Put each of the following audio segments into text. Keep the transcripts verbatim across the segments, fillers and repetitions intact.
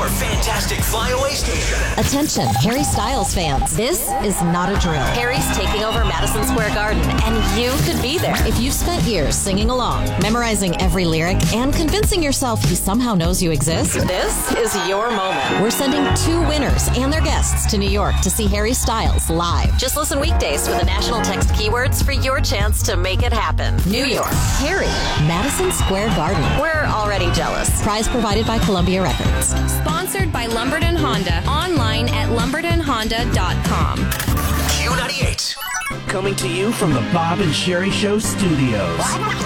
your fantastic flyaway station. Attention, Harry Styles fans. This is not a drill. Harry's taking over Madison Square Garden, and you could be there. If you've spent years singing along, memorizing every lyric, and convincing yourself he somehow knows you exist, this is your moment. We're sending two winners and their guests to New York to see Harry Styles live. Just listen weekdays for the national text keywords for your chance to make it happen. New York, Harry, Madison Square Garden. We're already jealous. Prize provided by Columbia Records. Sponsored by Lumberton Honda. Online at lumberton honda dot com. Q ninety-eight. Coming to you from the Bob and Sherry Show studios.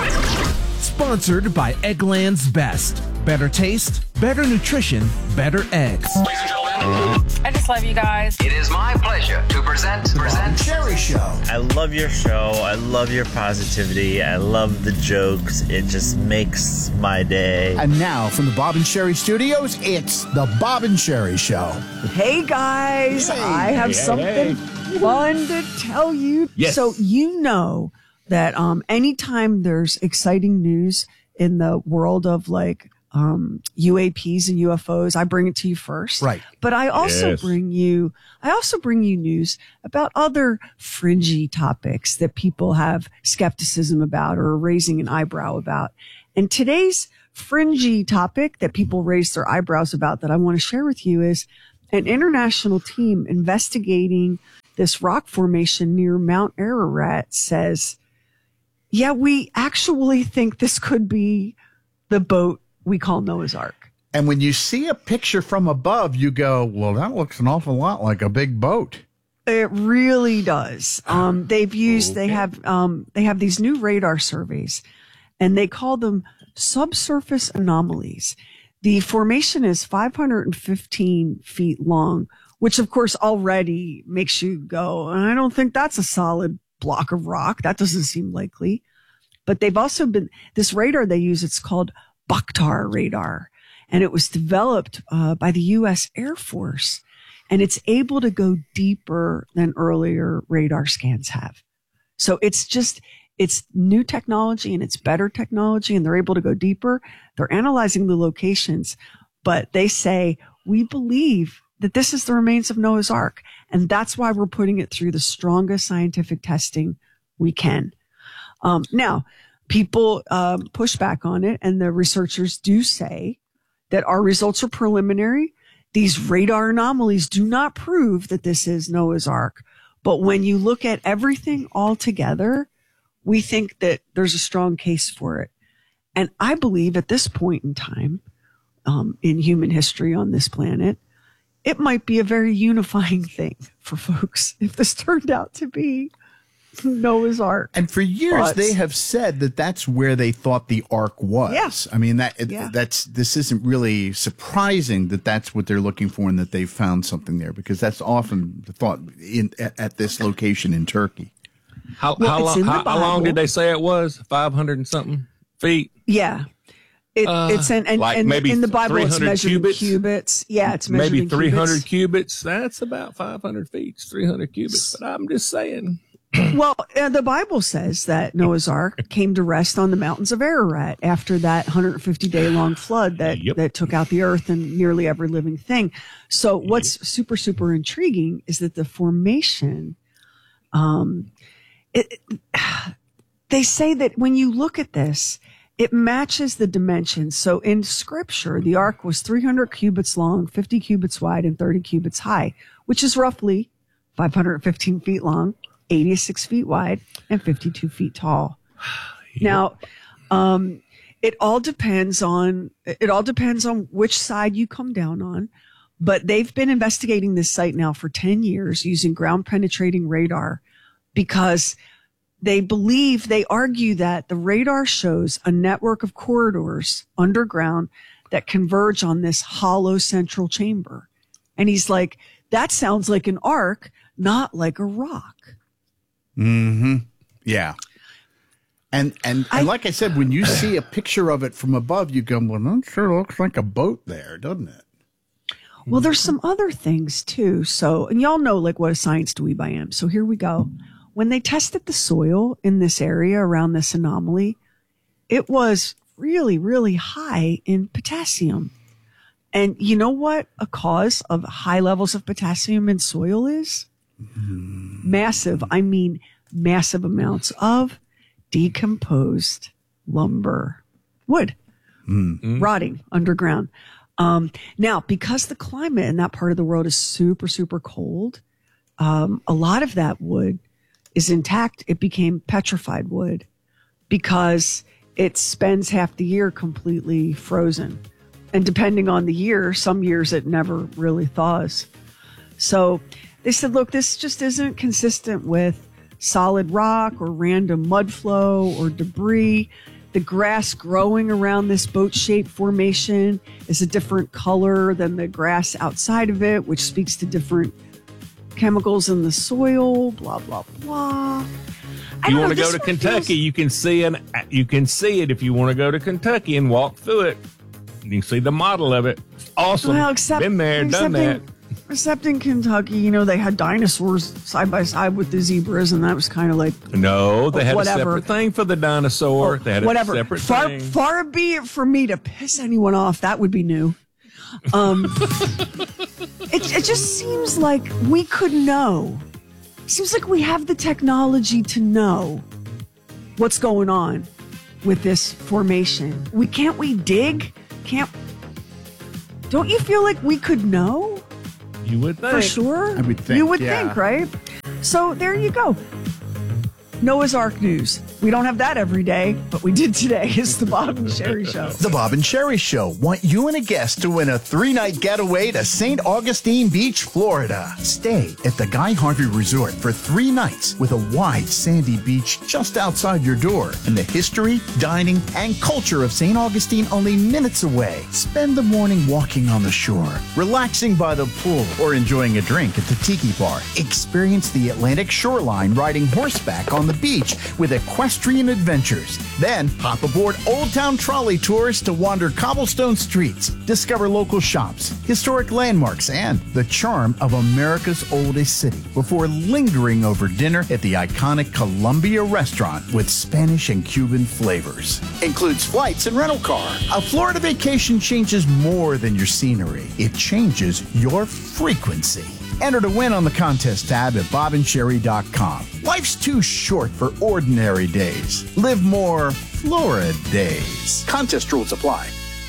Sponsored by Eggland's Best. Better taste, better nutrition, better eggs. Ladies and gentlemen, I just love you guys. it is my pleasure to present Bob and present Sherry Show. I love your show. I love your positivity. I love the jokes. It just makes my day. And now from the Bob and Sherry studios, it's the Bob and Sherry Show. Hey guys, Hey. I have Hey, something fun to tell you. Yes. So you know that um, anytime there's exciting news in the world of like um, U A Ps and U F Os, I bring it to you first. Right. But I also Yes. bring you, I also bring you news about other fringy topics that people have skepticism about or are raising an eyebrow about. And today's fringy topic that people raise their eyebrows about that I want to share with you is an international team investigating this rock formation near Mount Ararat says, yeah, we actually think this could be the boat we call Noah's Ark. And when you see a picture from above, you go, well, that looks an awful lot like a big boat. It really does. Um, they've used, they have, um, they have these new radar surveys and they call them subsurface anomalies. The formation is five hundred fifteen feet long, which of course already makes you go, I don't think that's a solid block of rock. That doesn't seem likely. But they've also been, this radar they use, it's called Bakhtar radar. And it was developed uh, by the U S Air Force. And it's able to go deeper than earlier radar scans have. So it's just, it's new technology and it's better technology and they're able to go deeper. They're analyzing the locations, but they say, we believe that this is the remains of Noah's Ark. And that's why we're putting it through the strongest scientific testing we can. Um, now, people um, push back on it, and the researchers do say that our results are preliminary. These radar anomalies do not prove that this is Noah's Ark. But when you look at everything all together, we think that there's a strong case for it. And I believe at this point in time, um, in human history on this planet, it might be a very unifying thing for folks if this turned out to be Noah's Ark. And for years, But- they have said that that's where they thought the Ark was. Yeah. I mean, that Yeah. that's this isn't really surprising that that's what they're looking for and that they've found something there, because that's often the thought in at, at this location in Turkey. How, Well, how, it's long, in the how, how long Bible. did they say it was? five hundred and something feet? Yeah. It, Uh, it's an, and, like and maybe in the Bible, it's 300 measured cubits? in cubits. Yeah, it's measured Maybe in three hundred cubits. cubits. That's about five hundred feet. It's three hundred cubits. But I'm just saying. Well, uh, the Bible says that Noah's Ark came to rest on the mountains of Ararat after that one hundred fifty day long flood that, Yep. that took out the earth and nearly every living thing. So what's super, super intriguing is that the formation, um, it, they say that when you look at this, it matches the dimensions. So in scripture, the ark was three hundred cubits long, fifty cubits wide, and thirty cubits high, which is roughly five hundred fifteen feet long, eighty-six feet wide, and fifty-two feet tall. Now, um, it all depends on, it all depends on which side you come down on, but they've been investigating this site now for ten years using ground penetrating radar because they believe, they argue that the radar shows a network of corridors underground that converge on this hollow central chamber. And he's like, that sounds like an ark, not like a rock. Mm-hmm. Yeah. And, and, I- and like I said, when you see a picture of it from above, you go, well, that sure looks like a boat there, doesn't it? Well, there's some other things too. So, and y'all know like what a science dweeb I am. So here we go. When they tested the soil in this area around this anomaly, it was really, really high in potassium. And you know what a cause of high levels of potassium in soil is? Mm. Massive, I mean massive amounts of decomposed lumber, wood, Mm. rotting underground. Um, now, because the climate in that part of the world is super, super cold, um, a lot of that wood is intact. It became petrified wood because it spends half the year completely frozen. And depending on the year, some years it never really thaws. So they said, look, this just isn't consistent with solid rock or random mud flow or debris. The grass growing around this boat-shaped formation is a different color than the grass outside of it, which speaks to different chemicals in the soil, blah, blah, blah. I You don't want know, to go this to one Kentucky, feels- you can see an you can see it if you want to go to Kentucky and walk through it. You can see the model of it. It's awesome. Well, except, Been there, except done that. In, except in Kentucky, you know, they had dinosaurs side by side with the zebras, and that was kind of like No, they had whatever. a separate thing for the dinosaur. they had a whatever. separate far, thing. far be it for me to piss anyone off. That would be new. Um, it, it just seems like we could know. Seems like we have the technology to know what's going on with this formation. We can't we dig? Can't. Don't you feel like we could know You would think. for sure? I would think, You would yeah. think, right? So there you go. Noah's Ark news. We don't have that every day, but we did today. It's the Bob and Sherry Show. The Bob and Sherry Show want you and a guest to win a three-night getaway to Saint Augustine Beach, Florida. Stay at the Guy Harvey Resort for three nights with a wide sandy beach just outside your door and the history, dining, and culture of Saint Augustine only minutes away. Spend the morning walking on the shore, relaxing by the pool, or enjoying a drink at the Tiki Bar. Experience the Atlantic shoreline riding horseback on the beach with equestrian adventures. Then hop aboard Old Town Trolley tours to wander cobblestone streets, discover local shops, historic landmarks, and the charm of America's oldest city before lingering over dinner at the iconic Columbia restaurant with Spanish and Cuban flavors. Includes flights and rental car. A Florida vacation changes more than your scenery. It changes your frequency. Enter to win on the contest tab at bob and sherry dot com. Life's too short for ordinary days. Live more Florida days. Contest rules apply.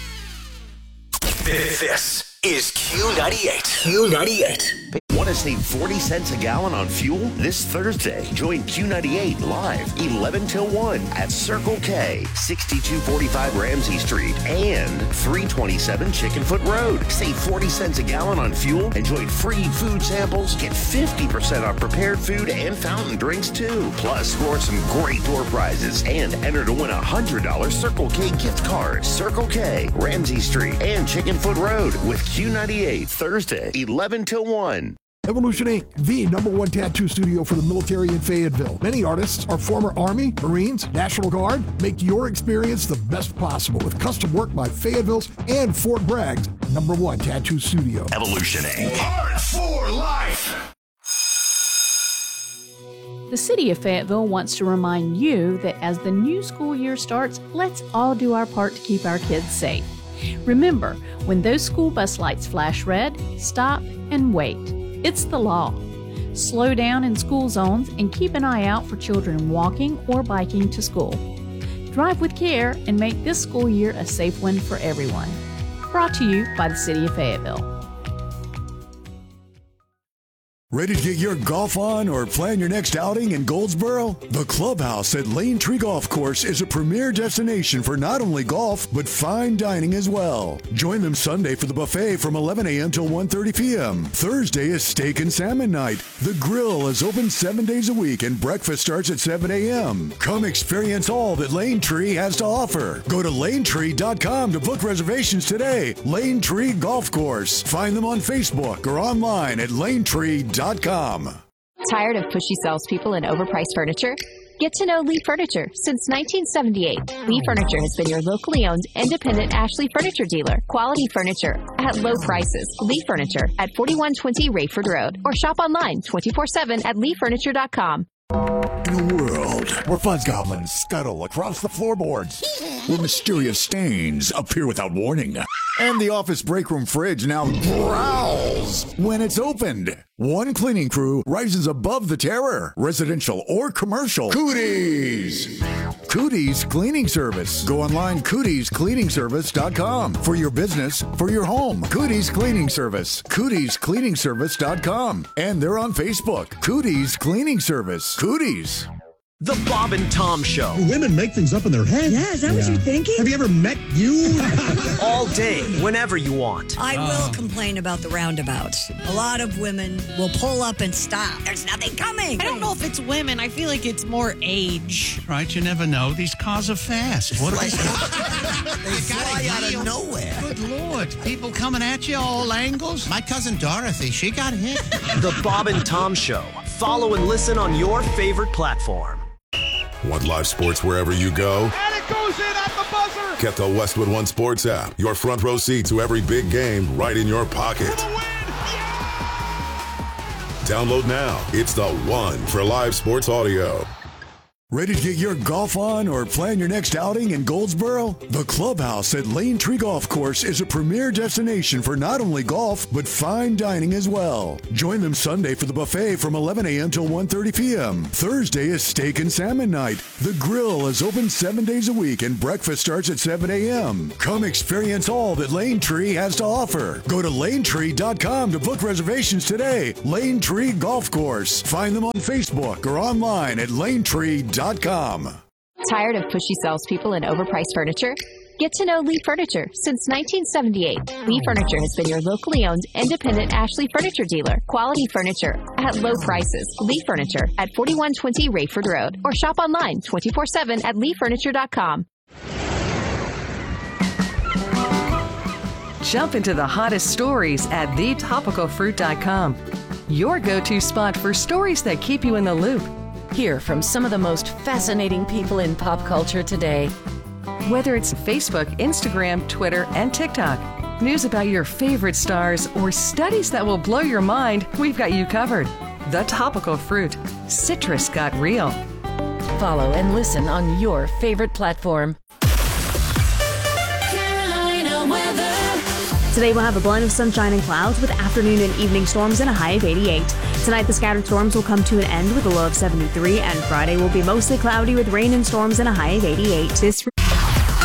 This is Q ninety-eight. Q ninety-eight. Want to save forty cents a gallon on fuel? This Thursday, join Q ninety-eight live eleven till one at Circle K, sixty-two forty-five Ramsey Street and three twenty-seven Chickenfoot Road. Save forty cents a gallon on fuel, enjoy free food samples, get fifty percent off prepared food and fountain drinks too. Plus, score some great door prizes and enter to win a one hundred dollars Circle K gift card. Circle K, Ramsey Street and Chickenfoot Road with Q ninety-eight Thursday, eleven till one. Evolution Incorporated, the number one tattoo studio for the military in Fayetteville. Many artists are former Army, Marines, National Guard. Make your experience the best possible with custom work by Fayetteville's and Fort Bragg's number one tattoo studio. Evolution Incorporated. Art for life. The City of Fayetteville wants to remind you that as the new school year starts, let's all do our part to keep our kids safe. Remember, when those school bus lights flash red, stop and wait. It's the law. Slow down in school zones and keep an eye out for children walking or biking to school. Drive with care and make this school year a safe one for everyone. Brought to you by the City of Fayetteville. Ready to get your golf on or plan your next outing in Goldsboro? The Clubhouse at Lane Tree Golf Course is a premier destination for not only golf, but fine dining as well. Join them Sunday for the buffet from eleven a.m. till one thirty p.m. Thursday is steak and salmon night. The grill is open seven days a week and breakfast starts at seven a.m. Come experience all that Lane Tree has to offer. Go to lane tree dot com to book reservations today. Lane Tree Golf Course. Find them on Facebook or online at lane tree dot com. Tired of pushy salespeople and overpriced furniture? Get to know Lee Furniture. Since nineteen seventy-eight, Lee Furniture has been your locally owned, independent Ashley Furniture dealer. Quality furniture at low prices. Lee Furniture at forty-one twenty Rayford Road. Or shop online twenty-four seven at lee furniture dot com. In a world where fuzz goblins scuttle across the floorboards, where mysterious stains appear without warning, And the office break room fridge now growls when it's opened. One cleaning crew rises above the terror, residential or commercial. Cooties! Cooties Cleaning Service. Go online, cooties cleaning service dot com. For your business, for your home. Cooties Cleaning Service. cooties cleaning service dot com. And they're on Facebook. Cooties Cleaning Service. Cooties. The Bob and Tom Show. Women make things up in their head. Yeah, is that yeah. what you're thinking? Have you ever met you? All day, whenever you want. I will complain about the roundabouts. A lot of women will pull up and stop. There's nothing coming. I don't know if it's women. I feel like it's more age. Right, you never know. These cars are fast. What are they? They fly out of nowhere. Good Lord. People coming at you all angles. My cousin Dorothy, she got hit. The Bob and Tom Show. Follow and listen on your favorite platform. Want live sports wherever you go? And it goes in at the buzzer! Get the Westwood One Sports app. Your front row seat to every big game right in your pocket. Yeah! Download now. It's the one for live sports audio. Ready to get your golf on or plan your next outing in Goldsboro? The Clubhouse at Lane Tree Golf Course is a premier destination for not only golf, but fine dining as well. Join them Sunday for the buffet from eleven a.m. till one thirty p.m. Thursday is steak and salmon night. The grill is open seven days a week and breakfast starts at seven a.m. Come experience all that Lane Tree has to offer. Go to lane tree dot com to book reservations today. Lane Tree Golf Course. Find them on Facebook or online at lane tree dot com. Tired of pushy salespeople and overpriced furniture? Get to know Lee Furniture. Since nineteen seventy-eight, Lee Furniture has been your locally owned, independent Ashley Furniture dealer. Quality furniture at low prices. Lee Furniture at forty-one twenty Rayford Road, or shop online twenty-four seven at lee furniture dot com. Jump into the hottest stories at the topical fruit dot com. Your go-to spot for stories that keep you in the loop. Hear from some of the most fascinating people in pop culture today. Whether it's Facebook, Instagram, Twitter, and TikTok, news about your favorite stars, or studies that will blow your mind, we've got you covered. The Topical Fruit. Citrus got real. Follow and listen on your favorite platform. Carolina weather. Today we'll have a blend of sunshine and clouds with afternoon and evening storms and a high of eighty-eight. Tonight the scattered storms will come to an end with a low of seventy-three, and Friday will be mostly cloudy with rain and storms and a high of eighty-eight. This